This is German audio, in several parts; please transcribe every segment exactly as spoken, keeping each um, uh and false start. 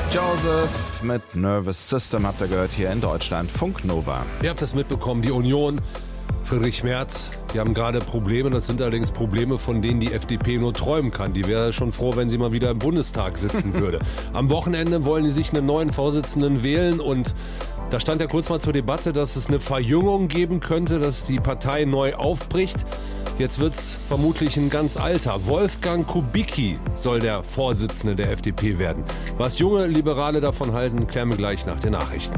Joseph mit Nervous System habt ihr gehört hier in Deutschland. Funk Nova. Ihr habt das mitbekommen, die Union, Friedrich Merz, die haben gerade Probleme. Das sind allerdings Probleme, von denen die F D P nur träumen kann. Die wäre schon froh, wenn sie mal wieder im Bundestag sitzen würde. Am Wochenende wollen die sich einen neuen Vorsitzenden wählen und da stand ja kurz mal zur Debatte, dass es eine Verjüngung geben könnte, dass die Partei neu aufbricht. Jetzt wird's vermutlich ein ganz alter. Wolfgang Kubicki soll der Vorsitzende der F D P werden. Was junge Liberale davon halten, klären wir gleich nach den Nachrichten.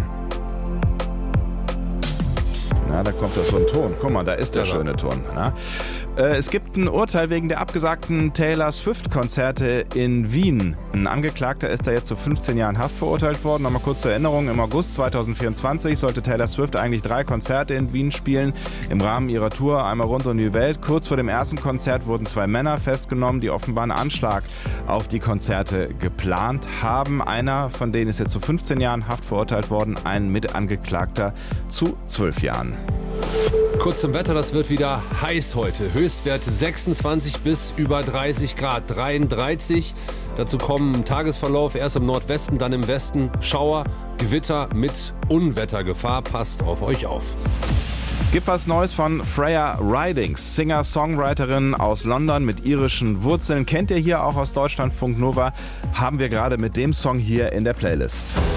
Na, da kommt doch so ein Ton. Guck mal, da ist der Ja, schöne Ton. Na? Äh, es gibt ein Urteil wegen der abgesagten Taylor Swift-Konzerte in Wien. Ein Angeklagter ist da jetzt zu fünfzehn Jahren Haft verurteilt worden. Nochmal kurz zur Erinnerung, im August zweitausendvierundzwanzig sollte Taylor Swift eigentlich drei Konzerte in Wien spielen. Im Rahmen ihrer Tour einmal rund um die Welt. Kurz vor dem ersten Konzert wurden zwei Männer festgenommen, die offenbar einen Anschlag auf die Konzerte geplant haben. Einer von denen ist jetzt zu fünfzehn Jahren Haft verurteilt worden, ein Mitangeklagter zu zwölf Jahren. Kurz zum Wetter, das wird wieder heiß heute. Höchstwerte sechsundzwanzig bis über dreißig Grad, dreiunddreißig. Dazu kommen im Tagesverlauf erst im Nordwesten, dann im Westen Schauer, Gewitter mit Unwettergefahr. Passt auf euch auf. Gibt was Neues von Freya Ridings, Singer-Songwriterin aus London mit irischen Wurzeln. Kennt ihr hier auch aus Deutschland, Funk Nova, haben wir gerade mit dem Song hier in der Playlist.